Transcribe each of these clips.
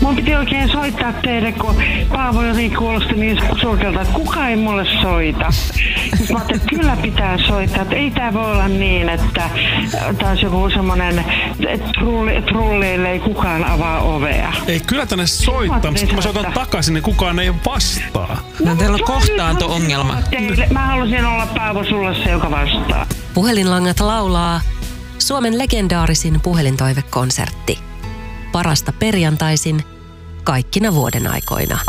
Mun piti oikein soittaa teille, kun Paavo jotenkin kuulosti niin surkealta, että kukaan ei mulle soita. Sitten mä ajattelin, että kyllä pitää soittaa, että ei tää voi olla niin, että taas joku semmonen, että trulleille ei kukaan avaa ovea. Ei, kyllä tänne soittaa, mutta kun mä soitan takaisin, niin kukaan ei vastaa. No teillä on kohtaanto-ongelma. Mä halusin olla Paavo sulle se, joka vastaa. Puhelinlangat laulaa Suomen legendaarisin puhelintoivekonsertti. Parasta perjantaisin kaikkina vuoden aikoina.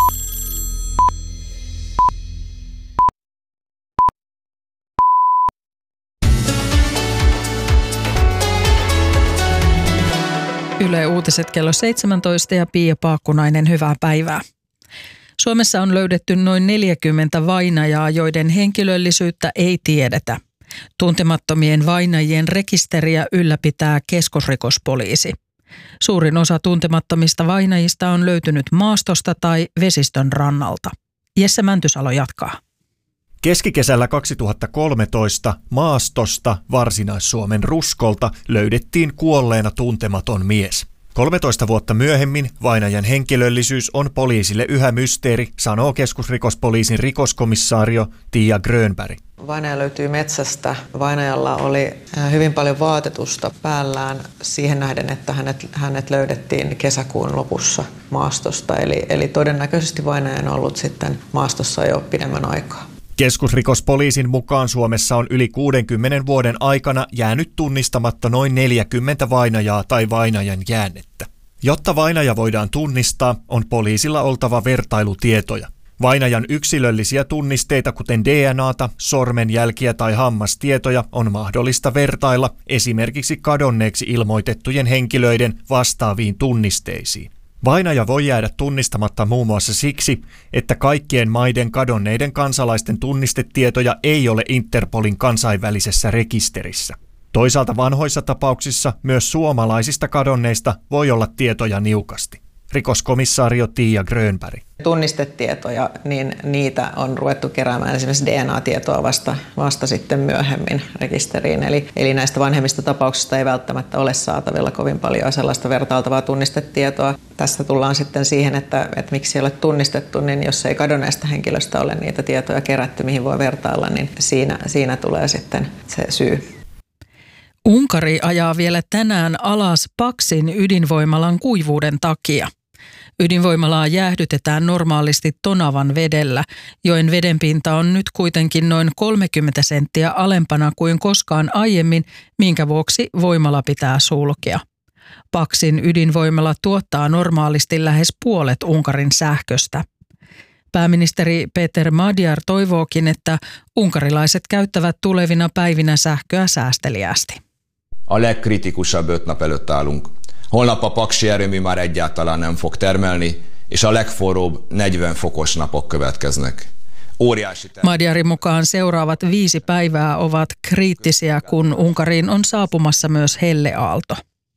Yle Uutiset kello 17 ja Pia Paakkunainen, hyvää päivää. Suomessa on löydetty noin 40 vainajaa, joiden henkilöllisyyttä ei tiedetä. Tuntemattomien vainajien rekisteriä ylläpitää keskusrikospoliisi. Suurin osa tuntemattomista vainajista on löytynyt maastosta tai vesistön rannalta. Jesse Mäntysalo jatkaa. Keskikesällä 2013 maastosta Varsinais-Suomen Ruskolta löydettiin kuolleena tuntematon mies. 13 vuotta myöhemmin vainajan henkilöllisyys on poliisille yhä mysteeri, sanoo keskusrikospoliisin rikoskomissaario Tiia Grönberg. Vainaja löytyy metsästä. Vainajalla oli hyvin paljon vaatetusta päällään siihen nähden, että hänet löydettiin kesäkuun lopussa maastosta. Eli todennäköisesti vainaja on ollut sitten maastossa jo pidemmän aikaa. Keskusrikospoliisin mukaan Suomessa on yli 60 vuoden aikana jäänyt tunnistamatta noin 40 vainajaa tai vainajan jäännettä. Jotta vainaja voidaan tunnistaa, on poliisilla oltava vertailutietoja. Vainajan yksilöllisiä tunnisteita, kuten DNAta, sormenjälkiä tai hammastietoja, on mahdollista vertailla esimerkiksi kadonneeksi ilmoitettujen henkilöiden vastaaviin tunnisteisiin. Vainaja voi jäädä tunnistamatta muun muassa siksi, että kaikkien maiden kadonneiden kansalaisten tunnistetietoja ei ole Interpolin kansainvälisessä rekisterissä. Toisaalta vanhoissa tapauksissa myös suomalaisista kadonneista voi olla tietoja niukasti. Rikoskomissario Tiia Grönberg. Tunnistetietoja, niin niitä on ruvettu keräämään esimerkiksi DNA-tietoa vasta sitten myöhemmin rekisteriin. Eli näistä vanhemmista tapauksista ei välttämättä ole saatavilla kovin paljon sellaista vertailtavaa tunnistetietoa. Tässä tullaan sitten siihen, että miksi ei ole tunnistettu, niin jos ei kadonneesta henkilöstä ole niitä tietoja kerätty, mihin voi vertailla, niin siinä tulee sitten se syy. Unkari ajaa vielä tänään alas Paksin ydinvoimalan kuivuuden takia. Ydinvoimalaa jäähdytetään normaalisti Tonavan vedellä, joen vedenpinta on nyt kuitenkin noin 30 senttiä alempana kuin koskaan aiemmin, minkä vuoksi voimala pitää sulkea. Paksin ydinvoimala tuottaa normaalisti lähes puolet Unkarin sähköstä. Pääministeri Péter Magyar toivookin, että unkarilaiset käyttävät tulevina päivinä sähköä säästeliäästi. A legkritikusabb 5 nap előtt állunk. Holnap a Paksi erőmű már egyáltalán nem fog termelni, és a legforróbb 40 fokos napok következnek. Magyarin mukaan seuraavat 5 päivää ovat kriittisiä, kun Unkariin on saapumassa myös helleaalto.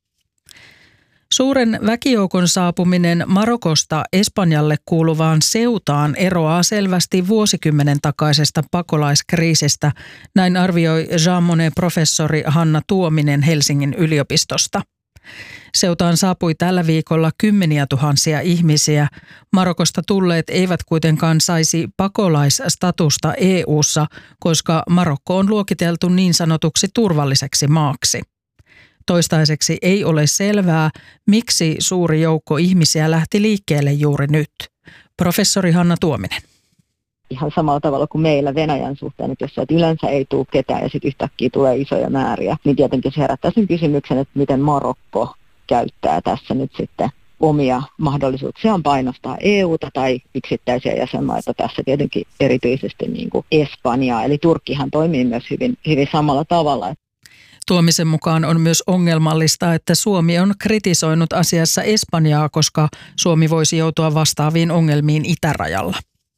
Suuren väkijoukon saapuminen Marokosta Espanjalle kuuluvaan Ceutaan eroaa selvästi vuosikymmenen takaisesta pakolaiskriisistä, näin arvioi Jean Monnet-professori Hanna Tuominen Helsingin yliopistosta. Ceutaan saapui tällä viikolla kymmeniä tuhansia ihmisiä. Marokosta tulleet eivät kuitenkaan saisi pakolaisstatusta EU:ssa, koska Marokko on luokiteltu niin sanotuksi turvalliseksi maaksi. Toistaiseksi ei ole selvää, miksi suuri joukko ihmisiä lähti liikkeelle juuri nyt. Professori Hanna Tuominen. Ihan samalla tavalla kuin meillä Venäjän suhteen, että jos yleensä ei tule ketään ja sitten yhtäkkiä tulee isoja määriä, niin tietenkin se herättää sen kysymyksen, että miten Marokko käyttää tässä nyt sitten omia mahdollisuuksiaan painostaa EUta tai yksittäisiä jäsenmaita, tässä tietenkin erityisesti niin kuin Espanjaa, eli Turkkihan toimii myös hyvin samalla tavalla. Tuomisen mukaan on myös ongelmallista, että Suomi on kritisoinut asiassa Espanjaa, koska Suomi voisi joutua vastaaviin ongelmiin itärajalla.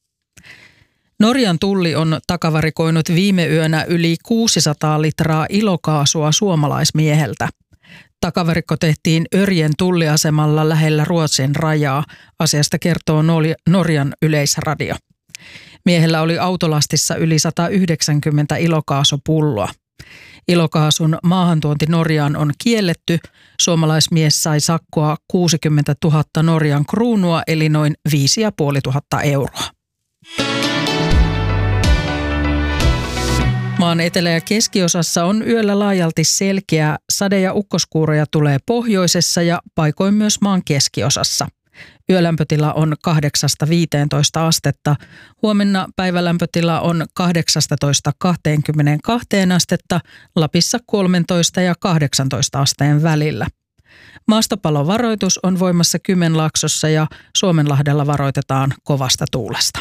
Norjan tulli on takavarikoinut viime yönä yli 600 litraa ilokaasua suomalaismieheltä. Takavarikko tehtiin Örjen tulliasemalla lähellä Ruotsin rajaa. Asiasta kertoo Norjan yleisradio. Miehellä oli autolastissa yli 190 ilokaasupulloa. Ilokaasun maahantuonti Norjaan on kielletty. Suomalaismies sai sakkoa 60 000 Norjan kruunua eli noin 5 500 euroa. Maan etelä- ja keskiosassa on yöllä laajalti selkeää. Sade- ja ukkoskuuroja tulee pohjoisessa ja paikoin myös maan keskiosassa. Yölämpötila on 8-15 astetta. Huomenna päivälämpötila on 18-22 astetta, Lapissa 13 ja 18 asteen välillä. Maastopalovaroitus on voimassa Kymenlaaksossa ja Suomenlahdella varoitetaan kovasta tuulesta.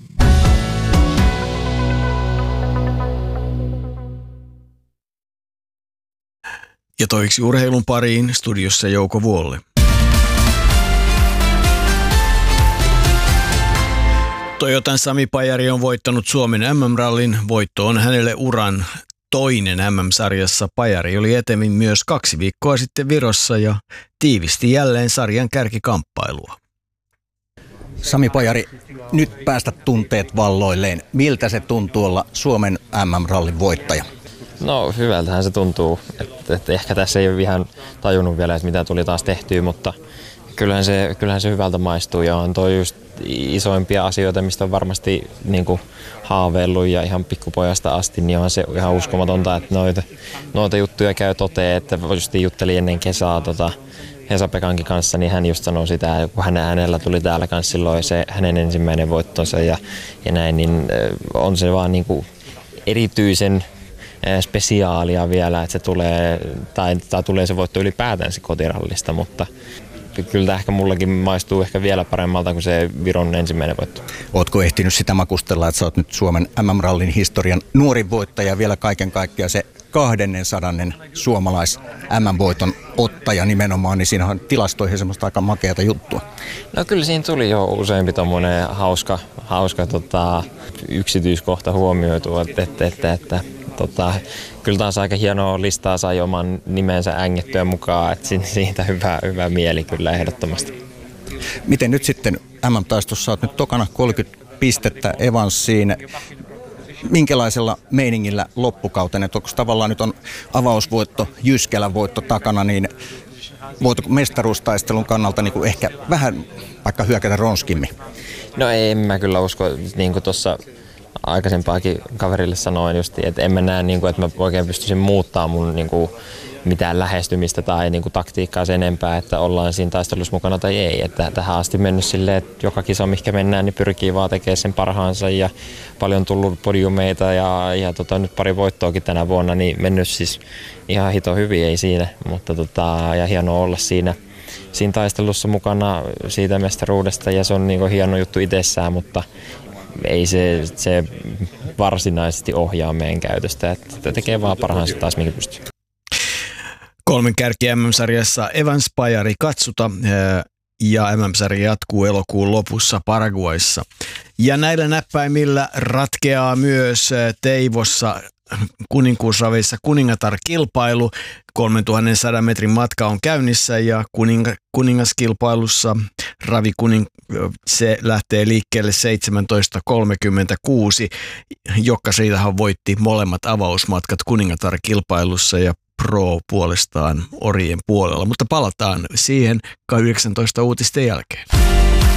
Ja toiksi urheilun pariin studiossa Jouko Vuolle. Toyotan Sami Pajari on voittanut Suomen MM-rallin. Voitto on hänelle uran toinen MM-sarjassa. Pajari oli etemmin myös 2 viikkoa sitten Virossa ja tiivisti jälleen sarjan kärkikamppailua. Sami Pajari, nyt päästä tunteet valloilleen. Miltä se tuntuu olla Suomen MM-rallin voittaja? No hyvältähän se tuntuu. Että ehkä tässä ei ole ihan tajunnut vielä, että mitä tuli taas tehtyä, mutta kyllähän se hyvältä maistuu ja on toi just isoimpia asioita, mistä on varmasti niin kuin haaveillut ja ihan pikkupojasta asti, niin on se ihan uskomatonta, että noita juttuja käy toteen, että just juttelin ennen kesää Hesa-Pekankin kanssa, niin hän just sanoi sitä, kun hänellä tuli täällä kanssa silloin se hänen ensimmäinen voittonsa ja näin, niin on se vaan niin kuin erityisen spesiaalia vielä, että se tulee, tai tulee se voitto ylipäätään se kotirallista, mutta kyllä ehkä mullakin maistuu ehkä vielä paremmalta kuin se Viron ensimmäinen voitto. Ootko ehtinyt sitä makustella, että sä oot nyt Suomen MM-rallin historian nuorin voittaja, vielä kaiken kaikkiaan se 200. suomalais MM-voiton ottaja nimenomaan, niin siinä on tilastoihin semmoista aika makeata juttua. No kyllä siinä tuli jo useampi tommonen hauska yksityiskohta huomioitu, että kyllä taas aika hienoa listaa sai oman nimensä ängettyä mukaan, että siitä hyvä mieli kyllä ehdottomasti. Miten nyt sitten MM-taistossa olet nyt tokana 30 pistettä Evansiin? Minkälaisella meiningillä loppukauteen, että onko tavallaan nyt on avausvoitto, Jyskälän voitto takana, niin voitko mestaruustaistelun kannalta niin kuin ehkä vähän vaikka hyökätä ronskimmin? No en mä kyllä usko, niin kuin tuossa aikaisempaakin kaverille sanoin just, että en mä näe, niin kuin, että mä oikein pystyisin muuttamaan mun niin kuin, mitään lähestymistä tai niin kuin, taktiikkaa sen enempää, että ollaan siinä taistelussa mukana tai ei. Että tähän asti mennyt silleen, että joka kisa, mihinkä mennään, niin pyrkii vaan tekemään sen parhaansa ja paljon tullut podiumeita ja nyt pari voittoakin tänä vuonna, niin mennyt siis ihan hito hyvin, ei siinä, mutta ja hienoa olla siinä taistelussa mukana siitä mestaruudesta ja se on niin kuin, hieno juttu itsessään, mutta ei se varsinaisesti ohjaa meidän käytöstä, että tekee vaan parhaansa taas minkä pystyy. 3 kärki MM-sarjassa Evans, Pajari, Katsuta ja MM-sarja jatkuu elokuun lopussa Paraguayssa. Ja näillä näppäimillä ratkeaa myös Teivossa kuninkuusraveissa kuningatar-kilpailu. 3100 metrin matka on käynnissä ja kuningaskilpailussa se lähtee liikkeelle 17.36. Jokka Riitahan voitti molemmat avausmatkat kuningatar-kilpailussa ja Pro puolestaan orjien puolella. Mutta palataan siihen 19 uutisten jälkeen.